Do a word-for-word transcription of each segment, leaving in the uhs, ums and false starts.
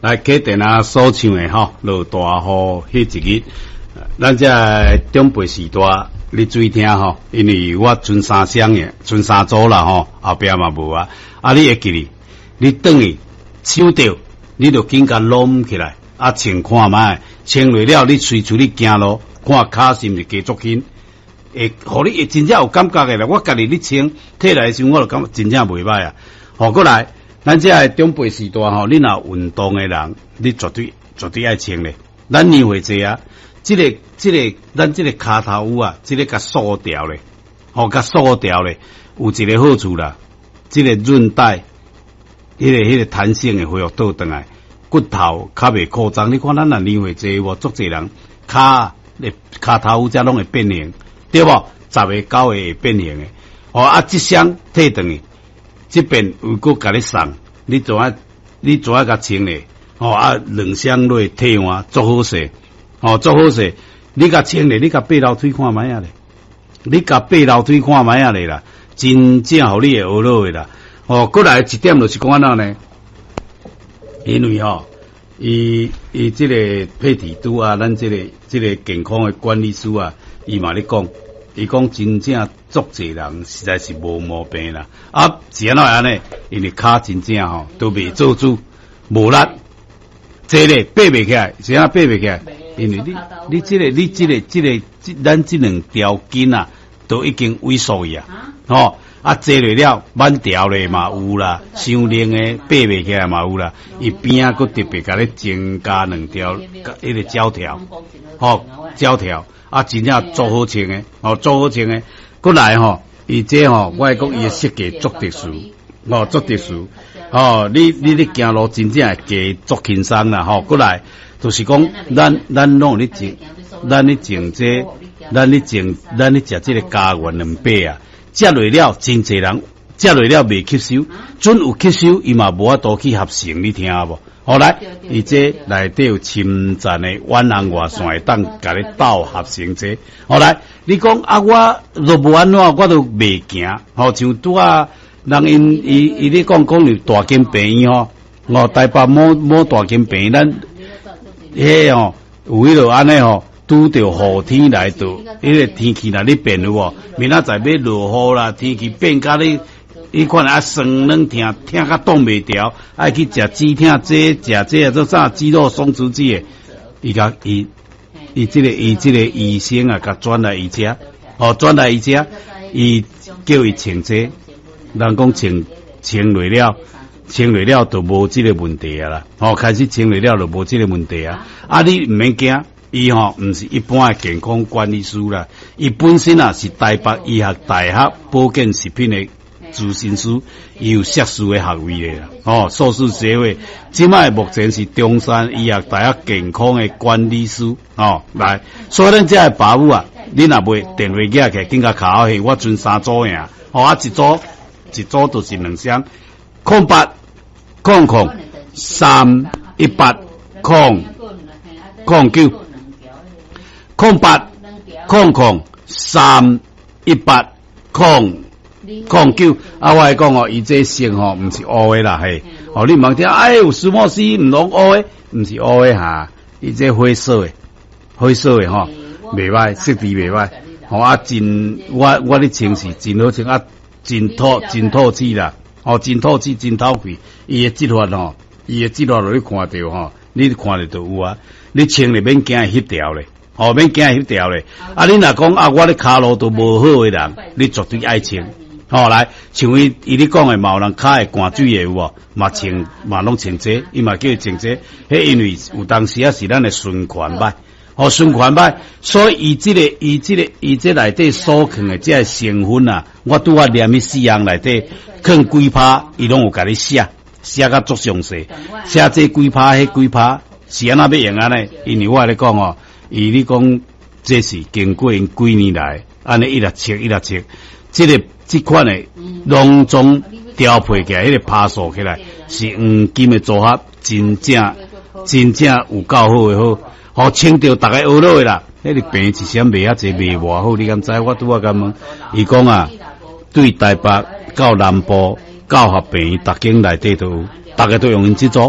来启电啊所唱的吼，落大雨迄一日，咱这中辈时代你注意听吼，因为我存三箱的，存三组啦吼，后壁嘛无啊，啊你会记哩，你等于手着，你就紧甲拢起来，啊穿看卖，穿落了你随处你行路，看脚是毋是加足轻，会，互你会真正有感觉的啦。我家己你穿摕来的时候，我就感觉真正袂歹啊。好过来。咱这个中辈时代吼，你若运动的人，你绝对绝对爱穿咧。咱年岁济啊，这个这个咱这个骹头有啊，这个甲缩掉咧，吼甲缩掉咧，有一个好处啦，这个韧带，迄、那个迄、那个弹性会恢复倒转来，骨头较袂扩张。你看咱若年岁济无，足济人骹咧骹头有才拢会变形，对无？十个九个会变形的。哦啊，即箱退转去。这边有个甲你送，你怎啊？你怎啊甲穿咧？哦啊，两箱落替换，足好势，哦足好势。你甲穿咧，你甲爬楼梯看卖啊咧？你甲爬楼梯看卖啊咧啦？真正互你会学落的啦。哦，过来一点就是讲安怎呢？因为吼、哦，伊伊这个配体都啊，咱这个这个健康的管理师啊，伊嘛咧讲。伊讲真正足济人实在是无毛病啦，啊，是安怎样呢？因为骹真正吼都未做主，无力，坐咧爬袂起来，是安爬袂起来？因为你你这个你这个这个这咱这两条筋啊，都已经萎缩去啊，吼啊坐落了慢条咧嘛有啦，伤冷诶爬袂起来嘛有啦，伊边啊佫特别甲你增加两条迄个胶条，吼胶条。啊，真正做好穿诶，哦，做好穿诶，过来吼，伊这吼，我会讲伊诶设计足特殊，哦，足特殊，哦，你你你行路真正会加足轻松啦，吼，过来就是讲，咱咱拢咧种，咱咧种这，咱咧种，咱咧食这个家园两百啊，食落了真侪人，食落了未吸收，准有吸收，伊嘛无法度去合成，你听无？好来，伊这内底有侵占的远红外线会当甲你斗合成这。好来，你讲啊，我若无安怎，我都袂行。吼，像拄啊，人因伊伊咧讲讲你大金病院吼，哦，台北某某大金病院，咱迄吼有迄落安尼吼，拄着雨天来到，迄个天气若咧变有无？明仔载要落雨啦，天气变甲你。伊看啊酸软疼，疼甲挡袂牢，爱去食止疼这食这啊，做啥肌肉松弛剂诶？伊甲伊伊即个伊即个医生啊，甲转来伊遮，哦转来伊遮，伊叫伊穿这，人讲穿穿落了，穿落了就无即个问题啊啦。哦，开始穿落了就无即个问题啊。啊，你毋免惊，伊吼毋是一般诶健康管理师啦，伊本身啊是台北医学大学保健食品诶。咨询师，伊有硕士的学位的啦，哦，硕士学位，即卖目前是中山医学大学健康的管理师，哦，来，所以咱这个爸母啊，你若袂电话寄起，紧甲卡好去，我存三组呀，哦，啊一组一组就是两箱，空八空空三一八空空九空八空空三一八空。空九啊，我来讲哦，伊这色吼，毋是乌的啦嘿，哦，你唔通听，哎，有苏莫斯唔拢乌的，毋是乌的哈，伊这灰色的，灰色的吼，袂歹，色地袂歹，吼啊，真，我我咧穿是真好穿啊，真透真透气啦，哦，真透气真透气，伊的质量吼，伊的质量你看到吼，你看得到有啊，你穿咧免惊翕条咧。哦，免惊翕条咧，啊，你若讲啊，我咧骹路都无好的人，你绝对爱穿。哦，来，像伊伊咧讲诶，嘛有人骹会灌水诶有无？嘛穿嘛拢穿这，伊嘛叫伊穿这，迄因为有当时啊是咱诶循环歹，哦循环歹，所以伊即、這个伊即、這个伊即内底所藏诶即个成分啊，我拄啊念迄四样内底，藏几拍伊拢有甲你写，写甲足详细，写这几拍迄几拍是安怎要用安尼？因为我咧讲哦，伊咧讲这是经过因几年来，安尼一直切一直切，即、這个。这款的隆重调配起来，迄、那个拍数起来是黄金的组合，真正真正有够好的好，好穿着大家学落的啦。迄、那个病一闪卖啊，济卖偌好，你敢知？我拄啊甲问，伊讲啊，对台北到南部教学病院，逐间内底都有，大家都用因这组，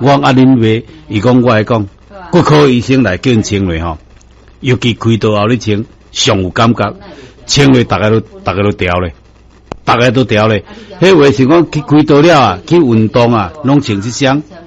我讲啊恁话，伊讲我来讲，骨科医生来叫因穿落吼，尤其开刀后你穿，上有感觉，穿落大家都大家都调咧，大家都调咧。迄话是讲去开刀了啊，去运动啊，拢穿一双。